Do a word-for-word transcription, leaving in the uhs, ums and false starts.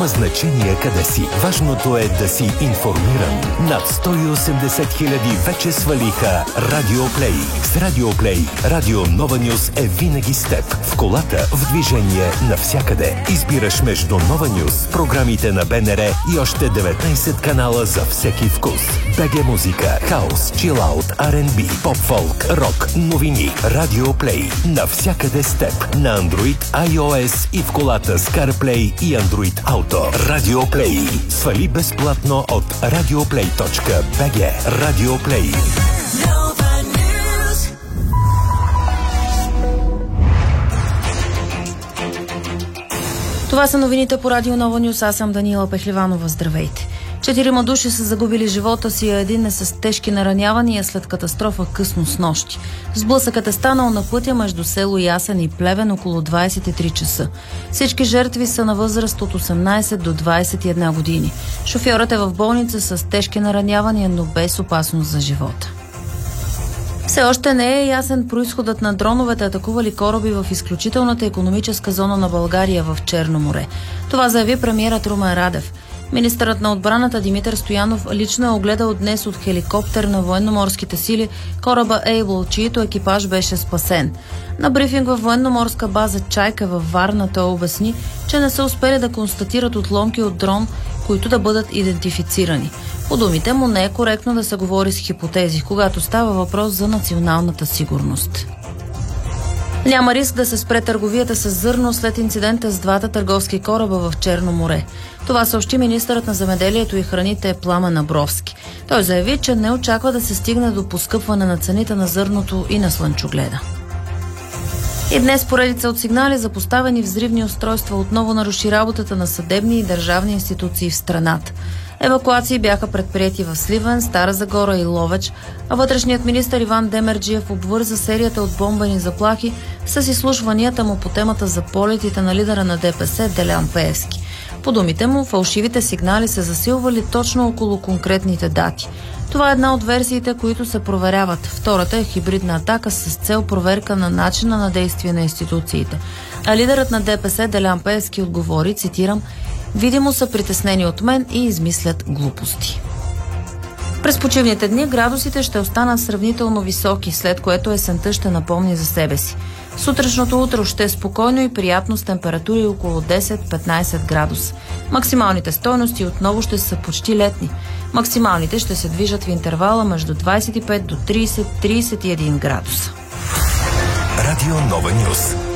значение къде си. Важното е да си информиран. Над сто и осемдесет хиляди вече свалиха Радиоплей. С Радиоплей Радио Нова Нюс е винаги с теб. В колата, в движение, навсякъде. Избираш между Нова Нюс, програмите на БНР и още деветнайсет канала за всеки вкус. БГ музика, хаус, чилаут, Ар енд Би, поп-фолк, рок, новини. Радиоплей. Навсякъде с теб. На Android, iOS и в колата с CarPlay и Android Auto. Радиоплей. Свали безплатно от радиоплей точка би джи. Радиоплей. Това са новините по Радио Нова Нюс. Аз съм Даниела Пехливанова. Здравейте. Четирима души са загубили живота си, а един е с тежки наранявания след катастрофа късно снощи. Сблъсъкът е станал на пътя между село Ясен и Плевен около двайсет и три часа. Всички жертви са на възраст от осемнайсет до двайсет и една години. Шофьорът е в болница с тежки наранявания, но без опасност за живота. Все още не е ясен произходът на дроновете, атакували кораби в изключителната икономическа зона на България в Черно море. Това заяви премиерът Румен Радев. Министърът на отбраната Димитър Стоянов лично е огледал днес от хеликоптер на военноморските сили кораба Ейбъл, чието екипаж беше спасен. На брифинг във военноморска база Чайка във Варна той обясни, че не са успели да констатират отломки от дрон, които да бъдат идентифицирани. По думите му не е коректно да се говори с хипотези, когато става въпрос за националната сигурност. Няма риск да се спре търговията с зърно след инцидента с двата търговски кораба в Черно море. Това съобщи министърът на земеделието и храните Пламен Абровски. Той заяви, че не очаква да се стигне до поскъпване на цените на зърното и на слънчогледа. И днес поредица от сигнали за поставени взривни устройства отново наруши работата на съдебни и държавни институции в страната. Евакуации бяха предприети в Сливен, Стара Загора и Ловеч, а вътрешният министър Иван Демерджиев обвърза серията от бомбени заплахи с изслушванията му по темата за полетите на лидера на ДПС Делян Пеевски. По думите му, фалшивите сигнали се засилвали точно около конкретните дати. Това е една от версиите, които се проверяват. Втората е хибридна атака с цел проверка на начина на действие на институциите. А лидерът на ДПС Делян Пеевски отговори, цитирам: „Видимо са притеснени от мен и измислят глупости“. През почивните дни градусите ще останат сравнително високи, след което есента ще напомни за себе си. Сутрешното утро ще е спокойно и приятно с температури около десет-петнайсет градуса. Максималните стойности отново ще са почти летни. Максималните ще се движат в интервала между двайсет и пет до трийсет-трийсет и един градуса. Радио Нова Нюс.